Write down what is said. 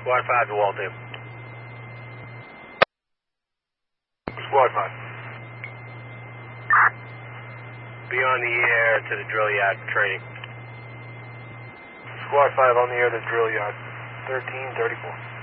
Squad 5 to Waltham. Squad 5. Be on the air to the drill yard for training. Squad 5 on the air to the drill yard. 1334.